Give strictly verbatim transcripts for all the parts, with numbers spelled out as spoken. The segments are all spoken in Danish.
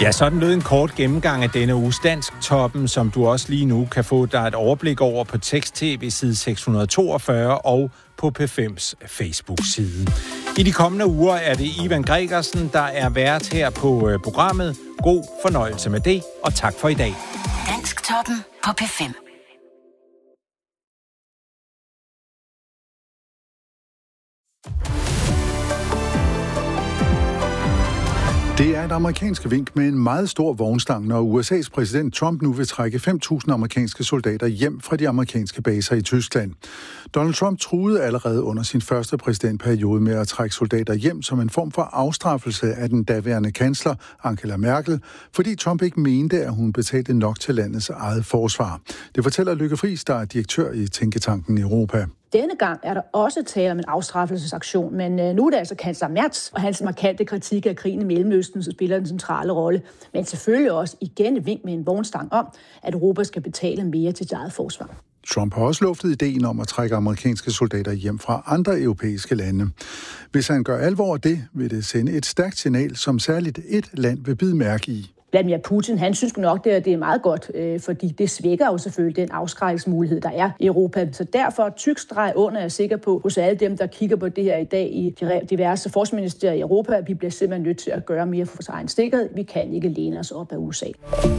Ja, sådan lød en kort gennemgang af denne uges Dansktoppen, som du også lige nu kan få dig et overblik over på Tekst-T V side seks hundrede toogfyrre og på P fems Facebook-side. I de kommende uger er det Ivan Gregersen, der er vært her på programmet. God fornøjelse med det, og tak for i dag. Dansktoppen på P fem. Det er et amerikansk vink med en meget stor vognstang, når U S A's præsident Trump nu vil trække fem tusind amerikanske soldater hjem fra de amerikanske baser i Tyskland. Donald Trump truede allerede under sin første præsidentperiode med at trække soldater hjem som en form for afstraffelse af den daværende kansler Angela Merkel, fordi Trump ikke mente, at hun betalte nok til landets eget forsvar. Det fortæller Lykke Friis, der er direktør i Tænketanken Europa. Denne gang er der også tale om en afstraffelsesaktion, men øh, nu er det altså kansler Merz og hans markante kritik af krigen i Mellemøsten, som spiller den centrale rolle. Men selvfølgelig også igen et vink med en vognstang om, at Europa skal betale mere til sit eget forsvar. Trump har også luftet ideen om at trække amerikanske soldater hjem fra andre europæiske lande. Hvis han gør alvor af det, vil det sende et stærkt signal, som særligt et land vil bide mærke i. Vladimir Putin, han synes nok, det er meget godt, øh, fordi det svækker jo selvfølgelig den afskrækkelsesmulighed, der er i Europa. Så derfor tyk streg under er jeg sikker på, hos alle dem, der kigger på det her i dag i diverse forsvarsministerier i Europa, at vi bliver simpelthen nødt til at gøre mere for vores egen sikkerhed. Vi kan ikke læne os op af U S A.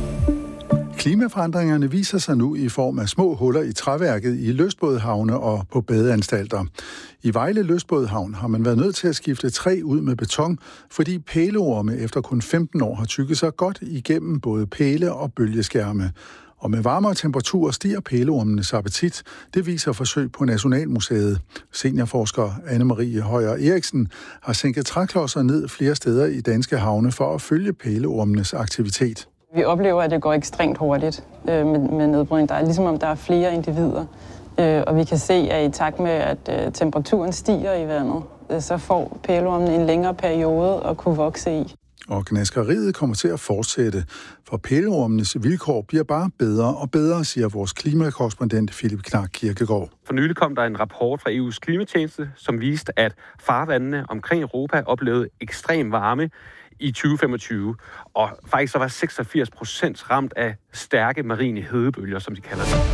Klimaforandringerne viser sig nu i form af små huller i træværket i lystbådehavne og på badeanstalter. I Vejle Lystbådehavn har man været nødt til at skifte træ ud med beton, fordi pæleorme efter kun femten år har tykket sig godt igennem både pæle og bølgeskærme. Og med varmere temperaturer stiger pæleormenes appetit. Det viser forsøg på Nationalmuseet. Seniorforsker Anne-Marie Højer Eriksen har sænket træklodser ned flere steder i danske havne for at følge pæleormenes aktivitet. Vi oplever, at det går ekstremt hurtigt øh, med, med nedbrydning. Der er ligesom om der er flere individer. Øh, og vi kan se, at i takt med, at øh, temperaturen stiger i vandet, øh, så får pæleormen en længere periode at kunne vokse i. Og gnaskeriet kommer til at fortsætte, for pæleormenes vilkår bliver bare bedre og bedre, siger vores klimakorrespondent Philip Knak Kirkegaard. For nylig kom der en rapport fra E U's klimatjeneste, som viste, at farvandene omkring Europa oplevede ekstrem varme i tyve femogtyve, og faktisk så var seksogfirs procent ramt af stærke marine hedebølger, som de kalder det.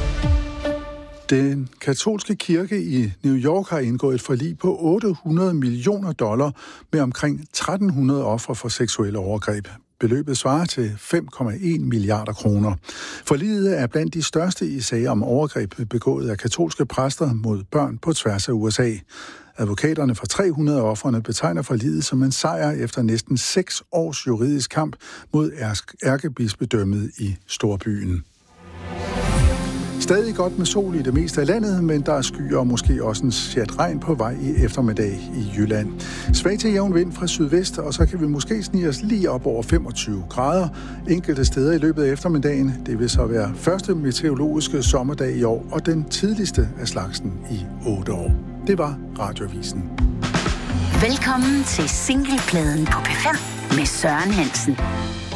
Den katolske kirke i New York har indgået et forlig på otte hundrede millioner dollar med omkring tretten hundrede ofre for seksuelle overgreb. Beløbet svarer til fem komma en milliarder kroner. Forliget er blandt de største i sager om overgreb begået af katolske præster mod børn på tværs af U S A. Advokaterne for tre hundrede af ofrene betegner forliget som en sejr efter næsten seks års juridisk kamp mod ærkebispedømmet i storbyen. Stadig godt med sol i det meste af landet, men der er skyer og måske også en sjat regn på vej i eftermiddag i Jylland. Svag til jævn vind fra sydvest, og så kan vi måske snige os lige op over femogtyve grader enkelte steder i løbet af eftermiddagen. Det vil så være første meteorologiske sommerdag i år, og den tidligste af slagsen i otte år. Det var Radioavisen. Velkommen til singlepladen på P fem med Søren Hansen.